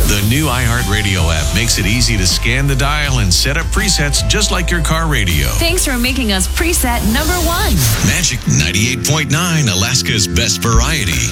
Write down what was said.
The new iHeartRadio app makes it easy to scan the dial and set up presets just like your car radio. Thanks for making us preset number one. Magic 98.9, Alaska's best variety.